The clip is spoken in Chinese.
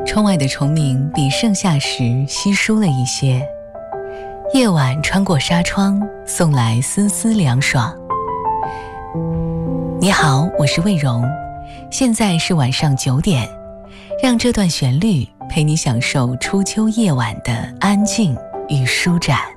窗外的虫鸣比盛夏时稀疏了一些，夜晚穿过纱窗，送来丝丝凉爽。你好，我是魏荣，现在是晚上9点，让这段旋律陪你享受初秋夜晚的安静与舒展。